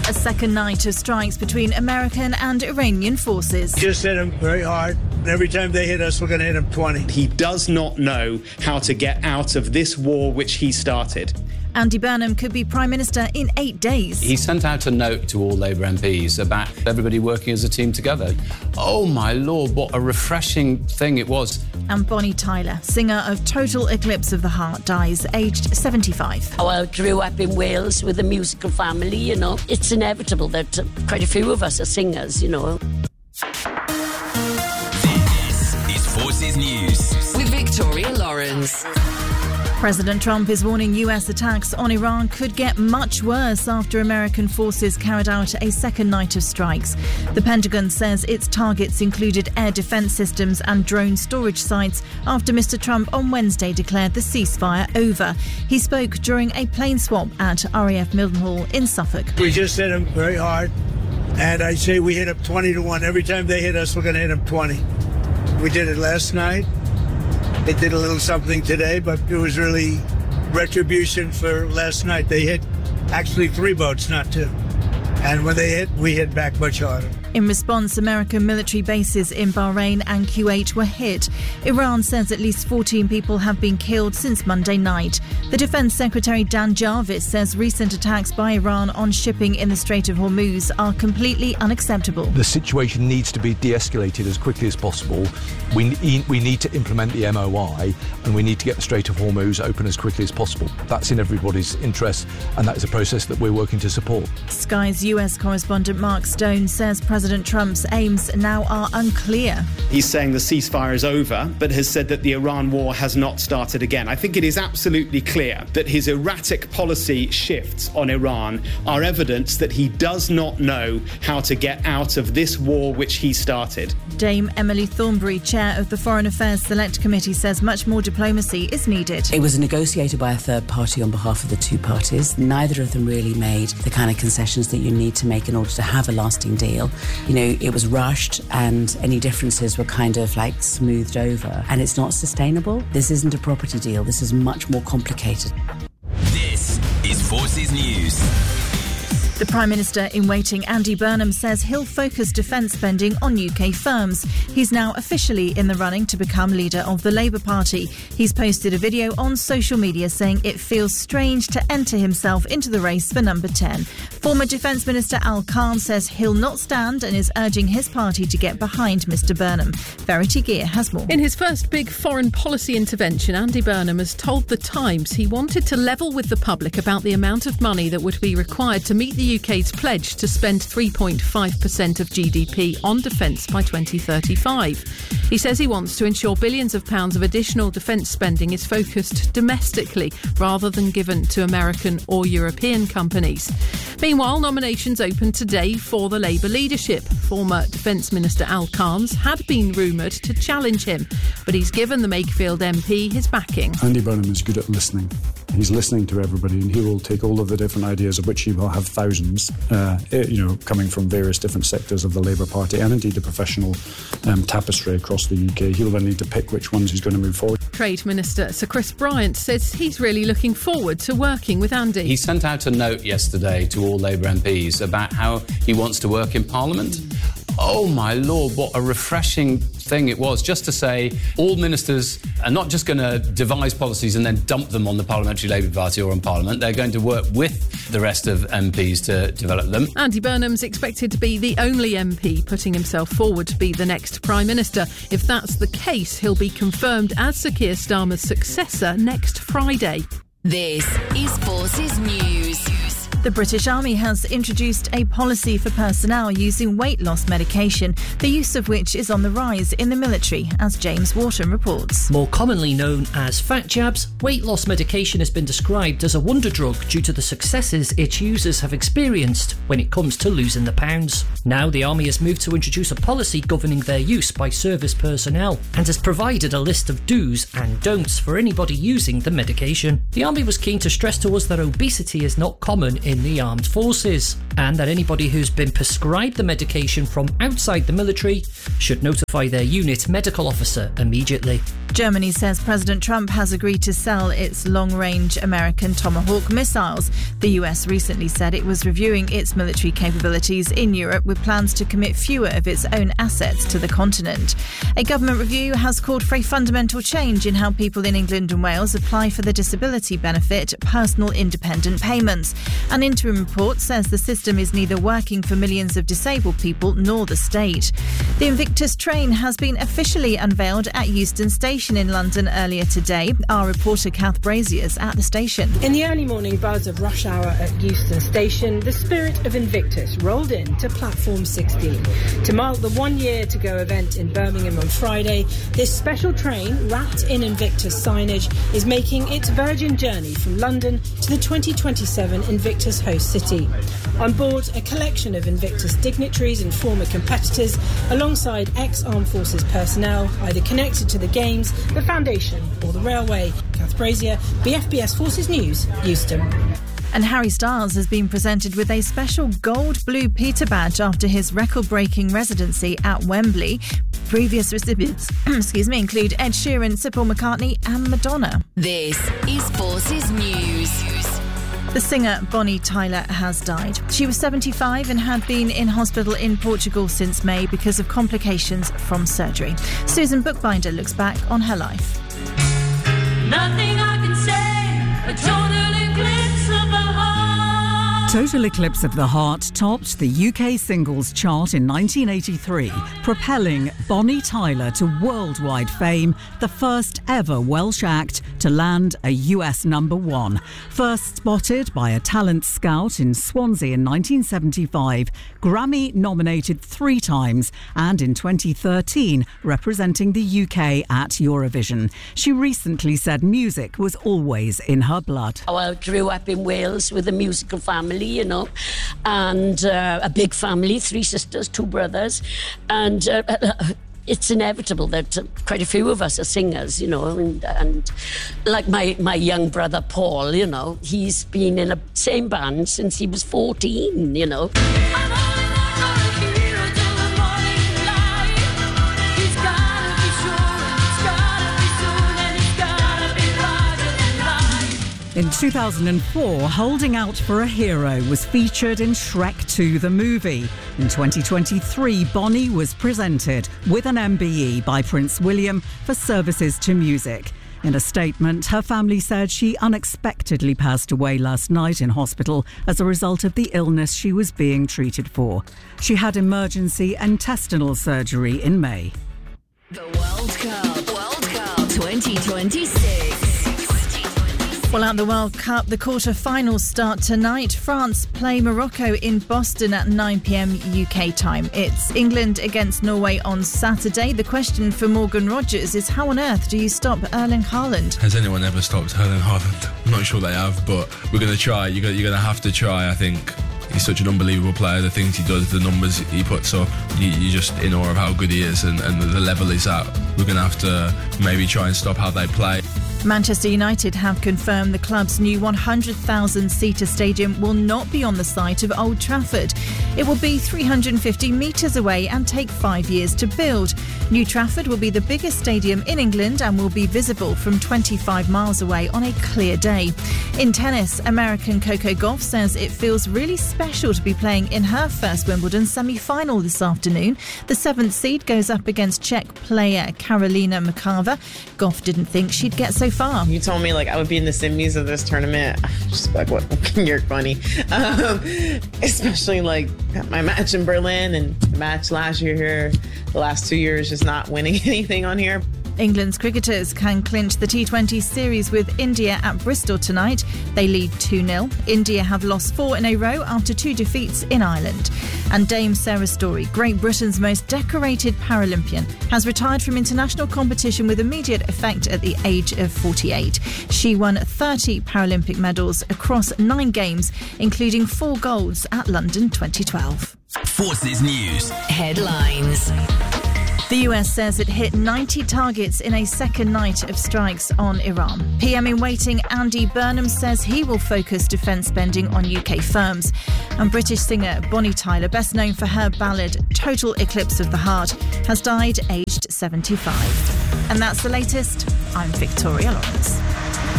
a second night of strikes between American and Iranian forces. Just hit them very hard. Every time they hit us, we're going to hit them 20. He does not know how to get out of this war which he started. Andy Burnham could be Prime Minister in 8 days. He sent out a note to all Labour MPs about everybody working as a team together. Oh my Lord, what a refreshing thing it was. And Bonnie Tyler, singer of Total Eclipse of the Heart, dies aged 75. Oh, I grew up in Wales with a musical family, you know. It's inevitable that quite a few of us are singers, you know. This is Forces News with Victoria Lawrence. President Trump is warning US attacks on Iran could get much worse after American forces carried out a second night of strikes. The Pentagon says its targets included air defense systems and drone storage sites after Mr. Trump on Wednesday declared the ceasefire over. He spoke during a plane swap at RAF Mildenhall in Suffolk. We just hit them very hard, and I say we hit them 20-1. Every time they hit us, we're going to hit them 20. We did it last night. It did a little something today, but it was really retribution for last night. They hit actually 3 boats, not 2. And when they hit, we hit back much harder. In response, American military bases in Bahrain and Kuwait were hit. Iran says at least 14 people have been killed since Monday night. The Defence Secretary Dan Jarvis says recent attacks by Iran on shipping in the Strait of Hormuz are completely unacceptable. The situation needs to be de-escalated as quickly as possible. We need to implement the MOI, and we need to get the Strait of Hormuz open as quickly as possible. That's in everybody's interest, and that is a process that we're working to support. Sky's US correspondent Mark Stone says President Trump's aims now are unclear. He's saying the ceasefire is over, but has said that the Iran war has not started again. I think it is absolutely clear that his erratic policy shifts on Iran are evidence that he does not know how to get out of this war which he started. Dame Emily Thornberry, chair of the Foreign Affairs Select Committee, says much more diplomacy is needed. It was negotiated by a third party on behalf of the two parties. Neither of them really made the kind of concessions that you need to make in order to have a lasting deal. You know, it was rushed and any differences were kind of like smoothed over, and it's not sustainable. This isn't a property deal. This is much more complicated. This is Forces News. The Prime Minister in waiting, Andy Burnham, says he'll focus defence spending on UK firms. He's now officially in the running to become leader of the Labour Party. He's posted a video on social media saying it feels strange to enter himself into the race for number 10. Former Defence Minister Al Khan says he'll not stand and is urging his party to get behind Mr Burnham. Verity Gear has more. In his first big foreign policy intervention, Andy Burnham has told The Times he wanted to level with the public about the amount of money that would be required to meet the UK's pledge to spend 3.5% of GDP on defence by 2035. He says he wants to ensure billions of pounds of additional defence spending is focused domestically rather than given to American or European companies. Meanwhile, nominations opened today for the Labour leadership. Former Defence Minister Al Khan's had been rumoured to challenge him, but he's given the Makefield MP his backing. Andy Burnham is good at listening. He's listening to everybody, and he will take all of the different ideas, of which he will have thousands, coming from various different sectors of the Labour Party and indeed the professional tapestry across the UK. He'll then need to pick which ones he's going to move forward. Trade Minister Sir Chris Bryant says he's really looking forward to working with Andy. He sent out a note yesterday to all Labour MPs about how he wants to work in Parliament. Oh my Lord, what a refreshing thing it was just to say all ministers are not just going to devise policies and then dump them on the Parliamentary Labour Party or on Parliament. They're going to work with the rest of MPs to develop them. Andy Burnham's expected to be the only MP putting himself forward to be the next Prime Minister. If that's the case, he'll be confirmed as Sir Keir Starmer's successor next Friday. This is Forces News. The British Army has introduced a policy for personnel using weight loss medication, the use of which is on the rise in the military, as James Wharton reports. More commonly known as fat jabs, weight loss medication has been described as a wonder drug due to the successes its users have experienced when it comes to losing the pounds. Now the Army has moved to introduce a policy governing their use by service personnel and has provided a list of do's and don'ts for anybody using the medication. The Army was keen to stress to us that obesity is not common in the armed forces, and that anybody who's been prescribed the medication from outside the military should notify their unit medical officer immediately. Germany says President Trump has agreed to sell its long-range American Tomahawk missiles. The US recently said it was reviewing its military capabilities in Europe with plans to commit fewer of its own assets to the continent. A government review has called for a fundamental change in how people in England and Wales apply for the disability benefit personal independent payments. An interim report says the system is neither working for millions of disabled people nor the state. The Invictus train has been officially unveiled at Euston Station in London earlier today. Our reporter Kath Brazier's at the station. In the early morning buzz of rush hour at Euston Station, the spirit of Invictus rolled in to platform 16. To mark the 1 year to go event in Birmingham on Friday, this special train, wrapped in Invictus signage, is making its Virgin journey from London to the 2027 Invictus host city. On board, a collection of Invictus dignitaries and former competitors, alongside ex-Armed Forces personnel, either connected to the Games, the Foundation or the Railway. Kath Brazier, BFBS Forces News, Euston. And Harry Styles has been presented with a special gold-blue Peter badge after his record-breaking residency at Wembley. Previous recipients include Ed Sheeran, Sir Paul McCartney and Madonna. This is Forces News. The singer Bonnie Tyler has died. She was 75 and had been in hospital in Portugal since May because of complications from surgery. Susan Bookbinder looks back on her life. Nothing I can say, a total eclipse of the heart. Total Eclipse of the Heart topped the UK singles chart in 1983, propelling Bonnie Tyler to worldwide fame, the first ever Welsh act to land a US #1. First spotted by a talent scout in Swansea in 1975, Grammy nominated 3 times, and in 2013 representing the UK at Eurovision. She recently said music was always in her blood. I grew up in Wales with a musical family, you know, and a big family, 3 sisters, 2 brothers, and it's inevitable that quite a few of us are singers, you know, and like my young brother Paul, you know, he's been in the same band since he was 14, you know. In 2004, Holding Out for a Hero was featured in Shrek 2 the movie. In 2023, Bonnie was presented with an MBE by Prince William for services to music. In a statement, her family said she unexpectedly passed away last night in hospital as a result of the illness she was being treated for. She had emergency intestinal surgery in May. The World Cup 2026. Well, at the World Cup, the quarter-finals start tonight. France play Morocco in Boston at 9 p.m. UK time. It's England against Norway on Saturday. The question for Morgan Rogers is, how on earth do you stop Erling Haaland? Has anyone ever stopped Erling Haaland? I'm not sure they have, but we're going to try. You're going to have to try, I think. He's such an unbelievable player. The things he does, the numbers he puts up, you're just in awe of how good he is and the level he's at. We're going to have to maybe try and stop how they play. Manchester United have confirmed the club's new 100,000-seater stadium will not be on the site of Old Trafford. It will be 350 metres away and take 5 years to build. New Trafford will be the biggest stadium in England and will be visible from 25 miles away on a clear day. In tennis, American Coco Gauff says it feels really special to be playing in her first Wimbledon semi-final this afternoon. The 7th seed goes up against Czech player Karolina Muchova. Gauff didn't think she'd get so far. You told me I would be in the semis of this tournament. Just what? You're funny. Especially my match in Berlin and the match last year here. The last 2 years just not winning anything on here. England's cricketers can clinch the T20 series with India at Bristol tonight. They lead 2-0. India have lost 4 in a row after 2 defeats in Ireland. And Dame Sarah Storey, Great Britain's most decorated Paralympian, has retired from international competition with immediate effect at the age of 48. She won 30 Paralympic medals across 9 games, including 4 golds at London 2012. Forces News. Headlines. The US says it hit 90 targets in a second night of strikes on Iran. PM-in-waiting Andy Burnham says he will focus defence spending on UK firms. And British singer Bonnie Tyler, best known for her ballad Total Eclipse of the Heart, has died aged 75. And that's the latest. I'm Victoria Lawrence.